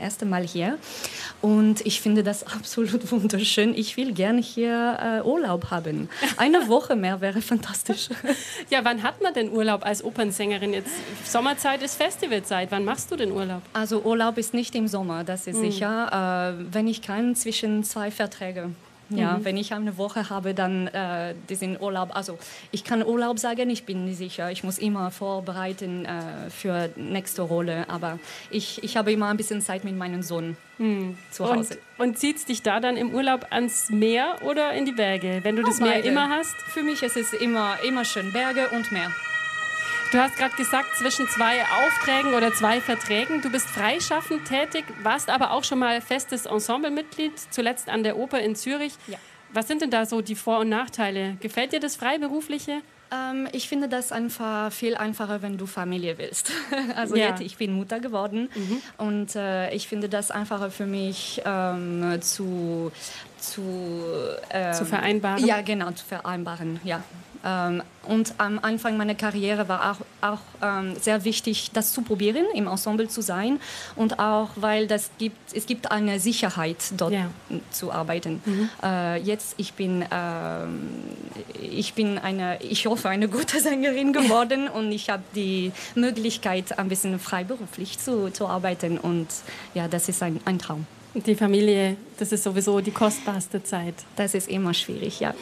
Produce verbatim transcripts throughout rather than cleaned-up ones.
erste Mal hier und ich finde das absolut wunderschön. Ich will gerne hier äh, Urlaub haben. Eine Woche mehr wäre fantastisch. Ja, wann hat man denn Urlaub als Opernsängerin? Jetzt Sommerzeit ist Festivalzeit. Wann machst du denn Urlaub? Also Urlaub ist nicht im Sommer, das ist mhm. sicher. Äh, wenn ich kann, zwischen zwei Verträge. Ja, mhm. wenn ich eine Woche habe, dann äh, diesen Urlaub, also ich kann Urlaub sagen, ich bin nicht sicher, ich muss immer vorbereiten äh, für nächste Rolle, aber ich, ich habe immer ein bisschen Zeit mit meinem Sohn mhm. zu Hause. Und, und zieht es dich da dann im Urlaub ans Meer oder in die Berge, wenn du das oh, Meer immer hast? Für mich ist es immer, immer schön, Berge und Meer. Du hast gerade gesagt, zwischen zwei Aufträgen oder zwei Verträgen. Du bist freischaffend tätig, warst aber auch schon mal festes Ensemblemitglied, zuletzt an der Oper in Zürich. Ja. Was sind denn da so die Vor- und Nachteile? Gefällt dir das Freiberufliche? Ähm, ich finde das einfach viel einfacher, wenn du Familie willst. Also ja. jetzt, ich bin Mutter geworden mhm. und äh, ich finde das einfacher für mich ähm, zu, zu, ähm, zu vereinbaren. Ja, genau, zu vereinbaren, ja. Ähm, und am Anfang meiner Karriere war auch, auch ähm, sehr wichtig, das zu probieren, im Ensemble zu sein. Und auch, weil das gibt, es gibt eine Sicherheit, dort ja. zu arbeiten. Mhm. Äh, jetzt, ich bin, ähm, ich bin eine, ich hoffe, eine gute Sängerin geworden und ich habe die Möglichkeit, ein bisschen freiberuflich zu, zu arbeiten. Und ja, das ist ein, ein Traum. Die Familie, das ist sowieso die kostbarste Zeit. Das ist immer schwierig, ja.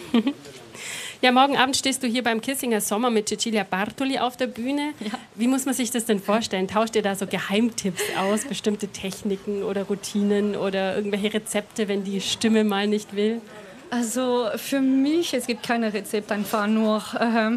Ja, morgen Abend stehst du hier beim Kissinger Sommer mit Cecilia Bartoli auf der Bühne. Ja. Wie muss man sich das denn vorstellen? Tauscht ihr da so Geheimtipps aus, bestimmte Techniken oder Routinen oder irgendwelche Rezepte, wenn die Stimme mal nicht will? Also für mich, es gibt keine Rezepte, einfach nur ähm,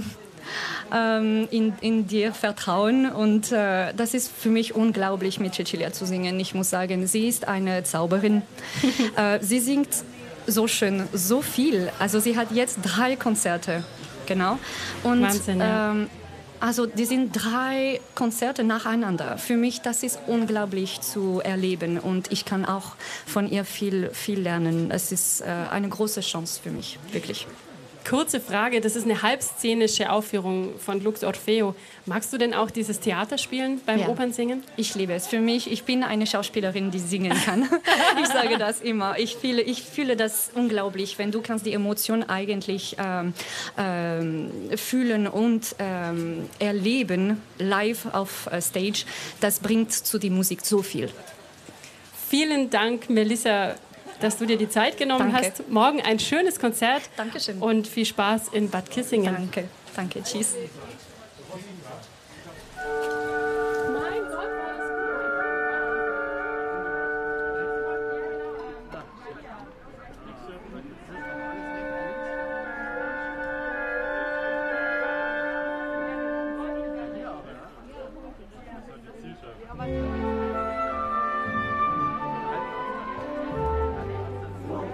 ähm, in, in dir vertrauen. Und äh, das ist für mich unglaublich, mit Cecilia zu singen. Ich muss sagen, sie ist eine Zauberin. äh, sie singt so schön, so viel. Also sie hat jetzt drei Konzerte, genau. Und, Wahnsinn, ja. ähm, also die sind drei Konzerte nacheinander. Für mich, das ist unglaublich zu erleben und ich kann auch von ihr viel, viel lernen. Es ist äh, eine große Chance für mich, wirklich. Kurze Frage, das ist eine halbszenische Aufführung von Lux Orfeo. Magst du denn auch dieses Theaterspielen beim ja. Opernsingen? Ich liebe es. Für mich, ich bin eine Schauspielerin, die singen kann. Ich sage das immer. Ich fühle, ich fühle das unglaublich, wenn du kannst die Emotion eigentlich ähm, ähm, fühlen und ähm, erleben live auf äh, Stage. Das bringt zu der Musik so viel. Vielen Dank, Melissa, dass du dir die Zeit genommen danke. hast. Morgen ein schönes Konzert. Dankeschön. Und viel Spaß in Bad Kissingen. Danke, danke, tschüss.